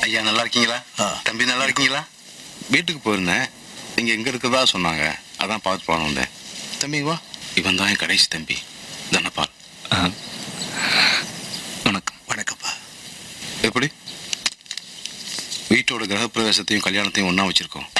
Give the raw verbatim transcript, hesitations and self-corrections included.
ஐயா நல்லா இருக்கீங்களா? தம்பி நல்லா இருக்கீங்களா? வீட்டுக்கு போயிருந்தேன். நீங்க எங்க இருக்கதா சொன்னாங்க. அதான் பார்த்து போன வந்தேன். தம்பி வா. இவன் தான் என் கடைசி தம்பி தனபால். வணக்கம். வணக்கம்ப்பா. எப்படி வீட்டோட கிரகப்பிரவேசத்தையும் கல்யாணத்தையும் ஒன்னா வச்சிருக்கோம்.